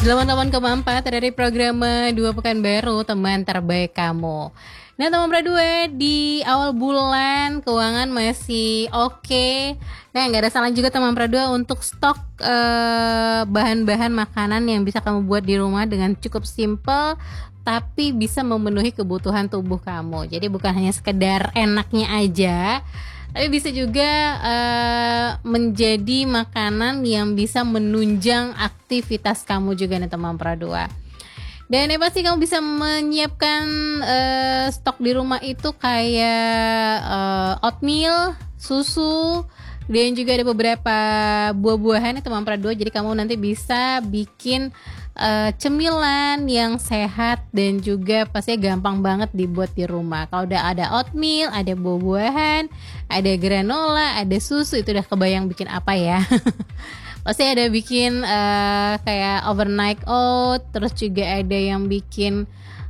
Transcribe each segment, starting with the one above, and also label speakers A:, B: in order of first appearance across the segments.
A: 88,4 dari program 2 Pekan Baru, teman terbaik kamu. Nah teman berdua, di awal bulan keuangan masih oke. Nah nggak ada salah juga teman berdua untuk stok bahan-bahan makanan yang bisa kamu buat di rumah dengan cukup simple, tapi bisa memenuhi kebutuhan tubuh kamu. Jadi bukan hanya sekedar enaknya aja, tapi bisa juga menjadi makanan yang bisa menunjang aktivitas kamu juga nih teman pradua. Dan yang pasti kamu bisa menyiapkan stok di rumah itu kayak oatmeal, susu, dan juga ada beberapa buah-buahan nih teman pradua. Jadi kamu nanti bisa bikin cemilan yang sehat dan juga pastinya gampang banget dibuat di rumah. Kalau udah ada oatmeal, ada buah-buahan, ada granola, ada susu, itu udah kebayang bikin apa ya. Pasti ada bikin kayak overnight oat, terus juga ada yang bikin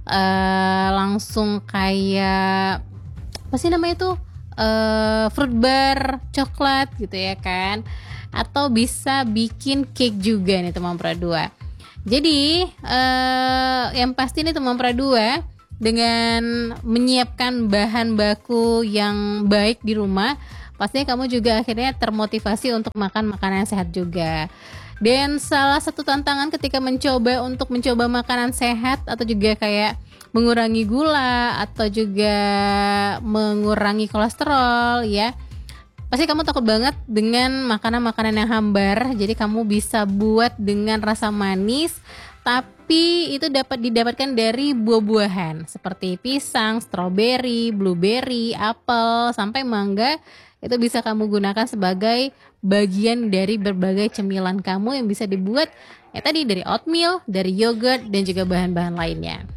A: langsung kayak apa sih namanya tuh, fruit bar coklat gitu ya kan, atau bisa bikin cake juga nih teman pradua. Jadi yang pasti nih teman pradua, dengan menyiapkan bahan baku yang baik di rumah, pastinya kamu juga akhirnya termotivasi untuk makan makanan yang sehat juga. Dan salah satu tantangan ketika mencoba makanan sehat atau juga kayak mengurangi gula atau juga mengurangi kolesterol ya, pasti kamu takut banget dengan makanan-makanan yang hambar. Jadi kamu bisa buat dengan rasa manis, tapi itu dapat didapatkan dari buah-buahan seperti pisang, stroberi, blueberry, apel, sampai mangga. Itu bisa kamu gunakan sebagai bagian dari berbagai cemilan kamu yang bisa dibuat ya tadi dari oatmeal, dari yogurt, dan juga bahan-bahan lainnya.